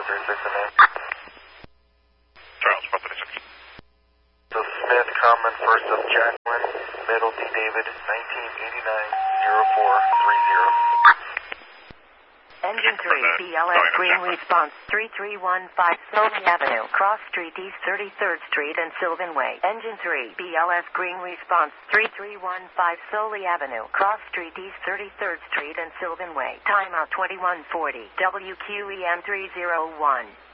436 and in. Charles, 436. So Smith, common first of Jacqueline, middle D. David, 1989-0430. Engine 3, BLS Green Response 3315 Sylvan Avenue, Cross Street East 33rd Street and Sylvan Way. Engine 3, BLS Green Response 3315 Soley Avenue, Cross Street East 33rd Street and Sylvan Way. Timeout 2140, WQEM 301.